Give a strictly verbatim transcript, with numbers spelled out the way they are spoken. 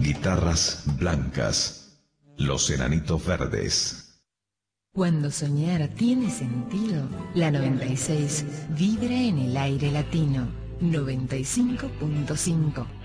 Guitarras blancas. Los Enanitos Verdes. Cuando soñar tiene sentido, la noventa y seis vibra en el aire latino. noventa y cinco punto cinco.